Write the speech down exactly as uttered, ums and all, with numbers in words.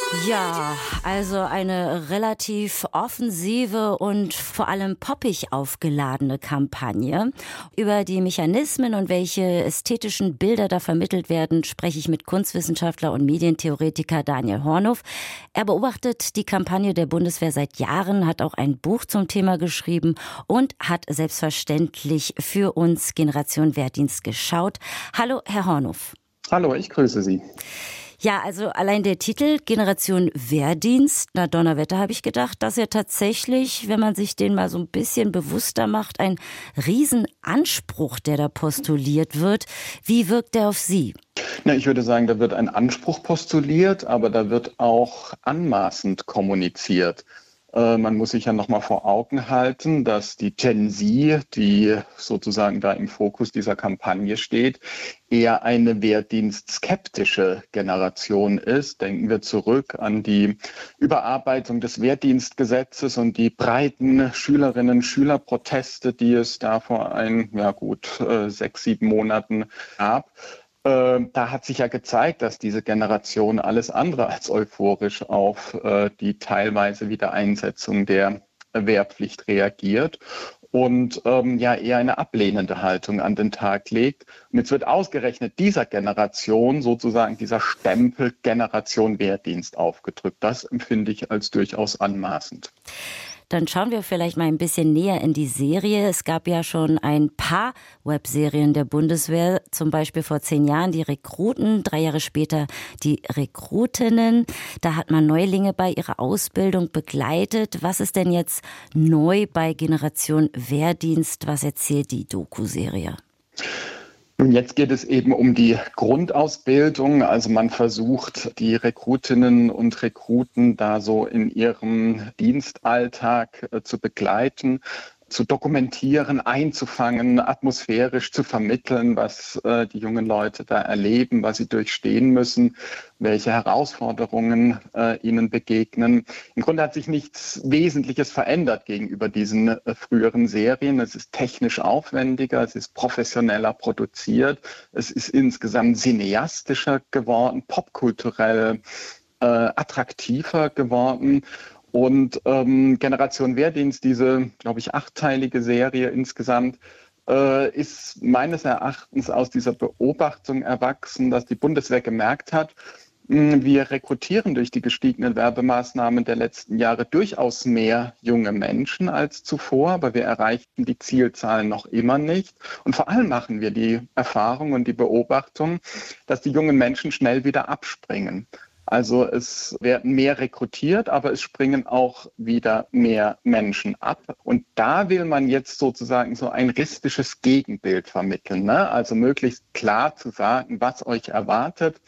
Ja, also eine relativ offensive und vor allem poppig aufgeladene Kampagne. Über die Mechanismen und welche ästhetischen Bilder da vermittelt werden, spreche ich mit Kunstwissenschaftler und Medientheoretiker Daniel Hornuf. Er beobachtet die Kampagne der Bundeswehr seit Jahren, hat auch ein Buch zum Thema geschrieben und hat selbstverständlich für uns Generation Wehrdienst geschaut. Hallo, Herr Hornuf. Hallo, ich grüße Sie. Ja, also allein der Titel Generation Wehrdienst, na Donnerwetter, habe ich gedacht, dass er tatsächlich, wenn man sich den mal so ein bisschen bewusster macht, ein Riesenanspruch, der da postuliert wird. Wie wirkt der auf Sie? Na, ich würde sagen, da wird ein Anspruch postuliert, aber da wird auch anmaßend kommuniziert. Äh, man muss sich ja nochmal vor Augen halten, dass die Gen Z, die sozusagen da im Fokus dieser Kampagne steht, eher eine wehrdienstskeptische Generation ist. Denken wir zurück an die Überarbeitung des Wehrdienstgesetzes und die breiten Schülerinnen-Schülerproteste, die es da vor ein, ja gut, äh, sechs, sieben Monaten gab. Da hat sich ja gezeigt, dass diese Generation alles andere als euphorisch auf äh, die teilweise Wiedereinsetzung der Wehrpflicht reagiert und ähm, ja eher eine ablehnende Haltung an den Tag legt. Und jetzt wird ausgerechnet dieser Generation sozusagen dieser Stempel Generation Wehrdienst aufgedrückt. Das empfinde ich als durchaus anmaßend. Dann schauen wir vielleicht mal ein bisschen näher in die Serie. Es gab ja schon ein paar Webserien der Bundeswehr, zum Beispiel vor zehn Jahren die Rekruten, drei Jahre später die Rekrutinnen. Da hat man Neulinge bei ihrer Ausbildung begleitet. Was ist denn jetzt neu bei Generation Wehrdienst? Was erzählt die Doku-Serie? Nun, jetzt geht es eben um die Grundausbildung. Also man versucht, die Rekrutinnen und Rekruten da so in ihrem Dienstalltag äh, zu begleiten, zu dokumentieren, einzufangen, atmosphärisch zu vermitteln, was äh, die jungen Leute da erleben, was sie durchstehen müssen, welche Herausforderungen äh, ihnen begegnen. Im Grunde hat sich nichts Wesentliches verändert gegenüber diesen äh, früheren Serien. Es ist technisch aufwendiger, es ist professioneller produziert, es ist insgesamt cineastischer geworden, popkulturell äh, attraktiver geworden. Und ähm, Generation Wehrdienst, diese, glaube ich, achtteilige Serie insgesamt, äh, ist meines Erachtens aus dieser Beobachtung erwachsen, dass die Bundeswehr gemerkt hat, mh, wir rekrutieren durch die gestiegenen Werbemaßnahmen der letzten Jahre durchaus mehr junge Menschen als zuvor, aber wir erreichten die Zielzahlen noch immer nicht. Und vor allem machen wir die Erfahrung und die Beobachtung, dass die jungen Menschen schnell wieder abspringen. Also es werden mehr rekrutiert, aber es springen auch wieder mehr Menschen ab. Und da will man jetzt sozusagen so ein realistisches Gegenbild vermitteln, ne? Also möglichst klar zu sagen, was euch erwartet.